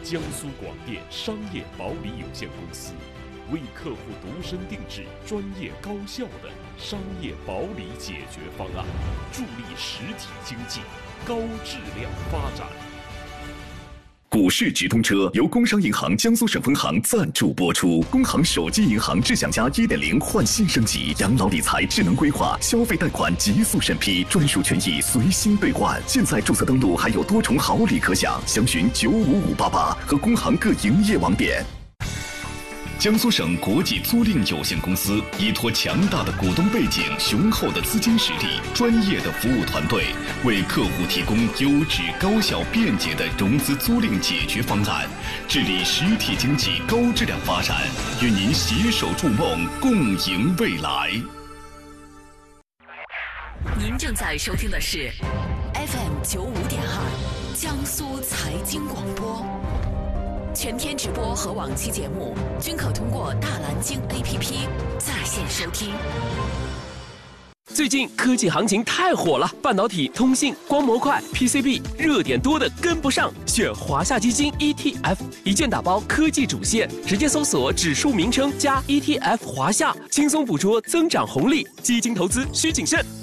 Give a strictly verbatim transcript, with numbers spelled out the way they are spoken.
江苏广电商业保理有限公司，为客户度身定制、专业高效的商业保理解决方案，助力实体经济高质量发展。 股市直通车由工商银行江苏省分行赞助播出。工行手机银行智享家 一点零 换新升级，养老理财智能规划，消费贷款极速审批，专属权益随心兑换。现在注册登录还有多重好礼可享，详询九五五八八和工行各营业网点。江苏省国际租赁有限公司依托强大的股东背景、雄厚的资金实力、专业的服务团队，为客户提供优质、高效、便捷的融资租赁解决方案，致力实体经济高质量发展，与您携手筑梦，共赢未来。 您正在收听的是 F M 九五点二江苏财经广播。全天直播和往期节目均可通过大蓝鲸 A P P 在线收听。 最近科技行情太火了，半导体、通信、光模块、P C B 热点多的跟不上，选华夏基金 E T F， 一键打包科技主线，直接搜索指数名称加 E T F 华夏，轻松捕捉增长红利。基金投资需谨慎。